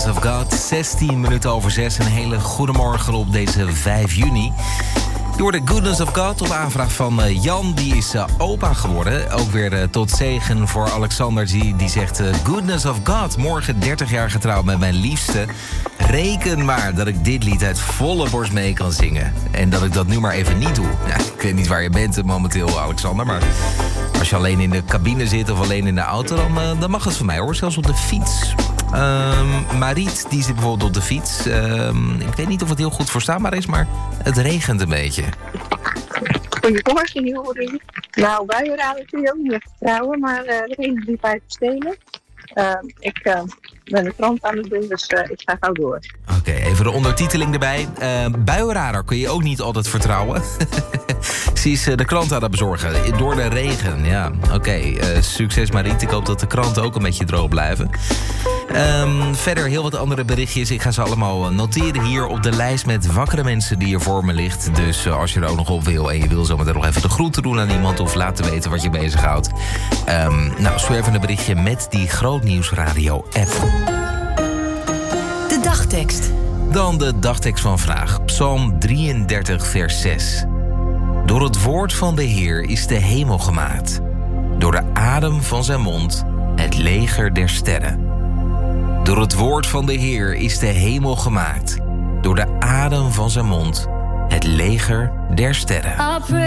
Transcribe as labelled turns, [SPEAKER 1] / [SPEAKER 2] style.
[SPEAKER 1] Goodness of God. 16 minuten over 6. Een hele goede morgen op deze 5 juni. Door de Goodness of God op aanvraag van Jan. Die is opa geworden. Ook weer tot zegen voor Alexander. Die zegt Goodness of God. Morgen 30 jaar getrouwd met mijn liefste. Reken maar dat ik dit lied uit volle borst mee kan zingen. En dat ik dat nu maar even niet doe. Ja, ik weet niet waar je bent momenteel, Alexander. Maar als je alleen in de cabine zit of alleen in de auto, dan mag het van mij hoor. Zelfs op de fiets. Mariet, die zit bijvoorbeeld op de fiets. Ik weet niet of het heel goed verstaanbaar is, maar het regent een beetje.
[SPEAKER 2] Goedemorgen, Jori. Nou, buienraden kun je ook niet echt vertrouwen, maar er is die bij te stelen. Ik ben de krant aan het doen, dus ik ga gauw door.
[SPEAKER 1] Oké, even de ondertiteling erbij. Buienradar kun je ook niet altijd vertrouwen. Ze is de krant aan het bezorgen. Door de regen, ja. Oké, succes Mariet. Ik hoop dat de kranten ook een beetje droog blijven. Verder heel wat andere berichtjes. Ik ga ze allemaal noteren hier op de lijst met wakkere mensen die hier voor me ligt. Dus als je er ook nog op wil en je wil zometeen nog even de groeten doen aan iemand of laten weten wat je bezighoudt. Nou, stuur even een berichtje met die Grootnieuwsradio app.
[SPEAKER 3] De dagtekst.
[SPEAKER 1] Dan de dagtekst van vandaag. Psalm 33 vers 6. Door het woord van de Heer is de hemel gemaakt. Door de adem van zijn mond het leger der sterren. Door het woord van de Heer is de hemel gemaakt. Door de adem van zijn mond het leger der sterren.